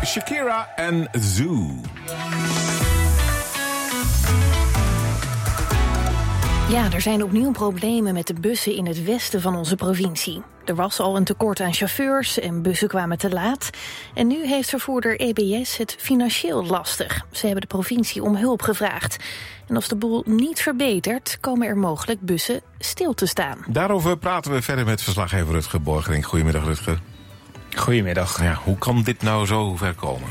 Shakira en Zoo. Ja, er zijn opnieuw problemen met de bussen in het westen van onze provincie. Er was al een tekort aan chauffeurs en bussen kwamen te laat. En nu heeft vervoerder EBS het financieel lastig. Ze hebben de provincie om hulp gevraagd. En als de boel niet verbetert, komen er mogelijk bussen stil te staan. Daarover praten we verder met verslaggever Rutger Borgerink. Goedemiddag, Rutger. Goedemiddag. Ja, hoe kan dit nou zo ver komen?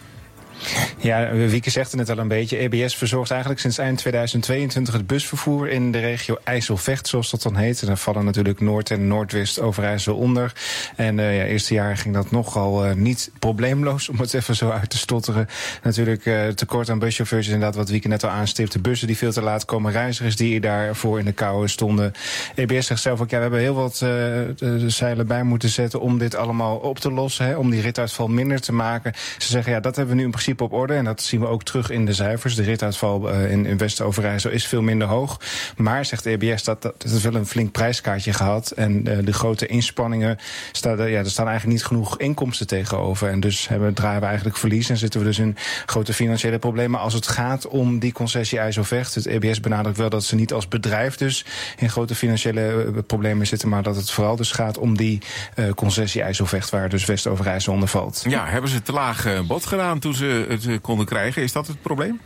Ja, Wieke zegt het net al een beetje. EBS verzorgt eigenlijk sinds eind 2022 het busvervoer in de regio IJsselvecht, zoals dat dan heet. En daar vallen natuurlijk Noord- en Noordwest-Overijssel onder. En eerste jaar ging dat nogal niet probleemloos, om het even zo uit te stotteren. Natuurlijk tekort aan buschauffeurs, inderdaad wat Wieke net al aanstipte. Bussen die veel te laat komen, reizigers die daarvoor in de kou stonden. EBS zegt zelf ook, ja, we hebben heel wat zeilen bij moeten zetten om dit allemaal op te lossen, hè, om die rituitval minder te maken. Ze zeggen, ja, dat hebben we nu in principe op orde. En dat zien we ook terug in de cijfers. De rituitval in West-Overijssel is veel minder hoog. Maar, zegt de EBS, dat heeft wel een flink prijskaartje gehad. En de grote inspanningen, er staan eigenlijk niet genoeg inkomsten tegenover. En dus draaien we eigenlijk verlies en zitten we dus in grote financiële problemen als het gaat om die concessie IJsselvecht. Het EBS benadrukt wel dat ze niet als bedrijf dus in grote financiële problemen zitten, maar dat het vooral dus gaat om die concessie IJsselvecht, waar dus West-Overijssel onder valt. Ja, hebben ze te laag bod gedaan toen ze het konden krijgen? Is dat het probleem?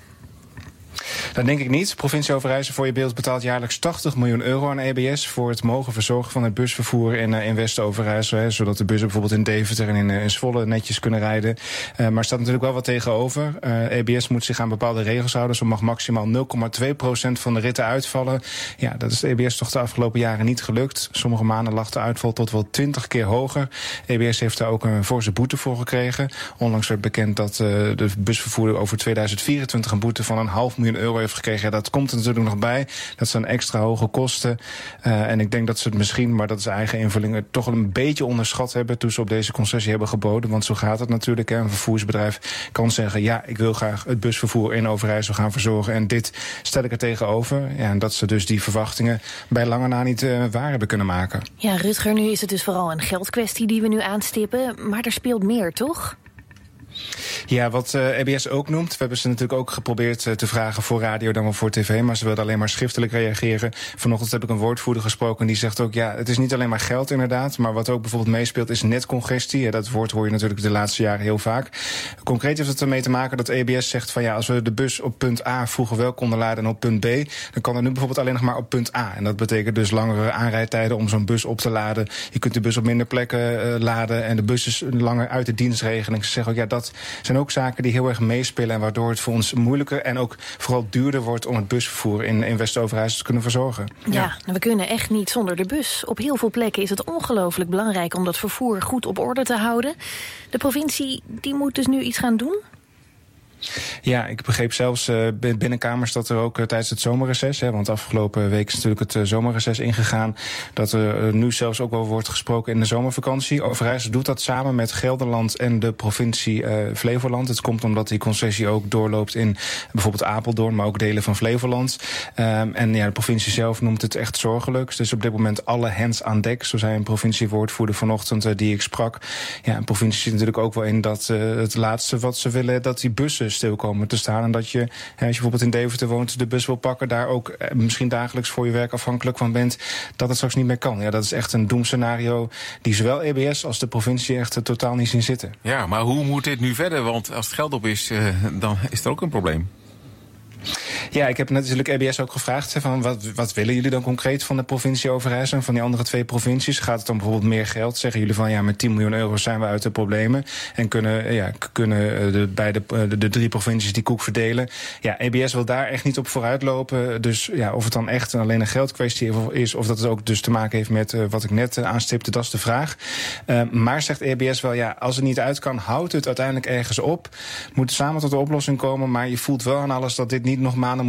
Dat denk ik niet. Provincie Overijssel, voor je beeld, betaalt jaarlijks 80 miljoen euro aan EBS voor het mogen verzorgen van het busvervoer in West-Overijssel. Zodat de bussen bijvoorbeeld in Deventer en in Zwolle netjes kunnen rijden. Maar er staat natuurlijk wel wat tegenover. EBS moet zich aan bepaalde regels houden. Zo mag maximaal 0,2% van de ritten uitvallen. Ja, dat is de EBS toch de afgelopen jaren niet gelukt. Sommige maanden lag de uitval tot wel 20 keer hoger. EBS heeft daar ook een forse boete voor gekregen. Onlangs werd bekend dat de busvervoerder over 2024 een boete van €500.000 heeft gekregen. Ja, dat komt er natuurlijk nog bij. Dat zijn extra hoge kosten. En ik denk dat ze het misschien, maar dat is eigen invulling, toch een beetje onderschat hebben toen ze op deze concessie hebben geboden. Want zo gaat het natuurlijk. Een vervoersbedrijf kan zeggen, ja, ik wil graag het busvervoer in Overijssel gaan verzorgen. En dit stel ik er tegenover. Ja, en dat ze dus die verwachtingen bij lange na niet waar hebben kunnen maken. Ja, Rutger, nu is het dus vooral een geldkwestie die we nu aanstippen. Maar er speelt meer, toch? Ja, wat EBS ook noemt. We hebben ze natuurlijk ook geprobeerd te vragen voor radio dan wel voor tv. Maar ze wilden alleen maar schriftelijk reageren. Vanochtend heb ik een woordvoerder gesproken en die zegt ook, ja, het is niet alleen maar geld inderdaad. Maar wat ook bijvoorbeeld meespeelt is netcongestie. Ja, dat woord hoor je natuurlijk de laatste jaren heel vaak. Concreet heeft het ermee te maken dat EBS zegt van, ja, als we de bus op punt A vroeger wel konden laden en op punt B, dan kan het nu bijvoorbeeld alleen nog maar op punt A. En dat betekent dus langere aanrijdtijden om zo'n bus op te laden. Je kunt de bus op minder plekken laden en de bus is langer uit de dienstregeling. Ze zeggen ook, ja, dat zijn ook zaken die heel erg meespelen en waardoor het voor ons moeilijker en ook vooral duurder wordt om het busvervoer in West-Overijssel te kunnen verzorgen. Ja, we kunnen echt niet zonder de bus. Op heel veel plekken is het ongelooflijk belangrijk om dat vervoer goed op orde te houden. De provincie die moet dus nu iets gaan doen? Ja, ik begreep zelfs binnenkamers dat er ook tijdens het zomerreces, want afgelopen week is natuurlijk het zomerreces ingegaan, dat er nu zelfs ook wel wordt gesproken in de zomervakantie. Overijssel doet dat samen met Gelderland en de provincie Flevoland. Het komt omdat die concessie ook doorloopt in bijvoorbeeld Apeldoorn, maar ook delen van Flevoland. En ja, de provincie zelf noemt het echt zorgelijk. Dus op dit moment alle hands aan dek, zo zei een provinciewoordvoerder vanochtend die ik sprak. Ja, een provincie zit natuurlijk ook wel in dat het laatste wat ze willen, dat die bussen stil komen te staan. En dat je, als je bijvoorbeeld in Deventer woont, de bus wil pakken, daar ook misschien dagelijks voor je werk afhankelijk van bent, dat het straks niet meer kan. Ja, dat is echt een doemscenario die zowel EBS als de provincie echt totaal niet zien zitten. Ja, maar hoe moet dit nu verder? Want als het geld op is, dan is er ook een probleem. Ja, ik heb natuurlijk EBS ook gevraagd van wat willen jullie dan concreet van de provincie Overijssel en van die andere 2 provincies? Gaat het dan bijvoorbeeld meer geld? Zeggen jullie van, ja, met 10 miljoen euro zijn we uit de problemen en kunnen bij de 3 provincies die koek verdelen? Ja, EBS wil daar echt niet op vooruit lopen. Dus ja, of het dan echt alleen een geldkwestie is of dat het ook dus te maken heeft met wat ik net aanstipte, dat is de vraag. Maar zegt EBS wel, ja, als het niet uit kan, houdt het uiteindelijk ergens op. Moet samen tot de oplossing komen, maar je voelt wel aan alles dat dit niet nog maanden